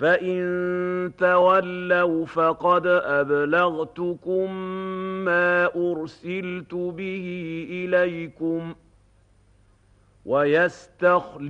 فإن تولوا فقد أبلغتكم ما أرسلت به إليكم ويستخلف